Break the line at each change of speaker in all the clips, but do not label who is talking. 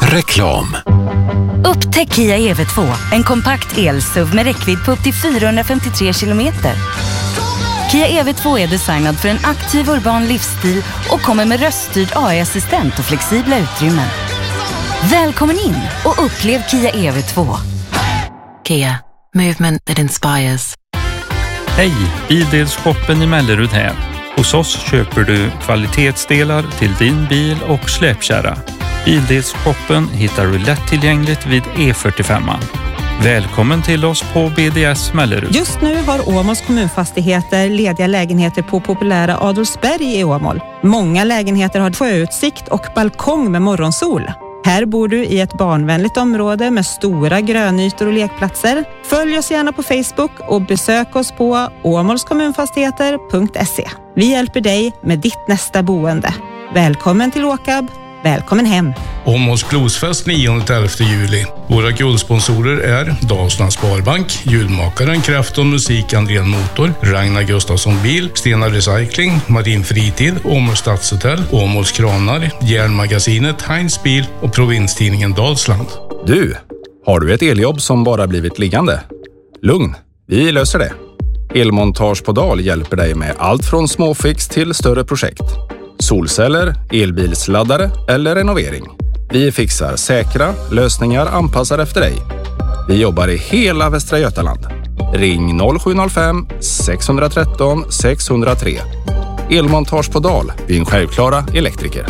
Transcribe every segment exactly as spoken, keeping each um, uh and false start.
Reklam.
Upptäck Kia E V två, en kompakt el-S U V med räckvidd på upp till fyrahundrafemtiotre kilometer. Kia E V två är designad för en aktiv urban livsstil och kommer med röststyrd A I-assistent och flexibla utrymmen. Välkommen in och upplev Kia E V två.
Kia, movement that inspires.
Hej, Bildelshoppen i Mellerud här. Hos oss köper du kvalitetsdelar till din bil och släpkärra. Bildelshoppen hittar du lättillgängligt vid E fyrtiofem. Välkommen till oss på B D S Mellerud.
Just nu har Åmåls kommunfastigheter lediga lägenheter på populära Adolfsberg i Åmål. Många lägenheter har sjöutsikt och balkong med morgonsol. Här bor du i ett barnvänligt område med stora grönytor och lekplatser. Följ oss gärna på Facebook och besök oss på åmålskommunfastigheter punkt se. Vi hjälper dig med ditt nästa boende. Välkommen till Åkab. Välkommen hem.
Åmåls Bluesfest nionde till elfte juli. Våra guldsponsorer är Dalslands Sparbank, Julmakaren, Krafton Musik, Andrén Motor, Ragnar Gustafsson Bil, Stena Recycling, Marin Fritid, Åmåls Stadshotell, Åmåls Kranar, Järnmagasinet, Heinz Bil och provinstidningen Dalsland.
Du, har du ett eljobb som bara blivit liggande? Lugn, vi löser det. Elmontage på Dal hjälper dig med allt från småfix till större projekt. Solceller, elbilsladdare eller renovering. Vi fixar säkra lösningar anpassade efter dig. Vi jobbar i hela Västra Götaland. Ring noll sju noll fem sex ett tre sex noll tre. Elmontage på Dal, din självklara elektriker.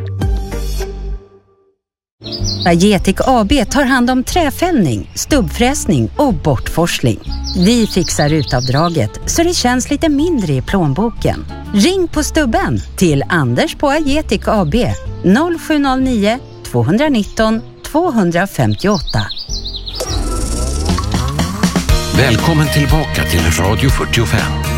Agetic A B tar hand om träfällning, stubbfräsning och bortforsling. Vi fixar utavdraget så det känns lite mindre i plånboken. Ring på stubben till Anders på Agetic A B noll sju noll nio två ett nio två fem åtta.
Välkommen tillbaka till Radio fyrtiofem.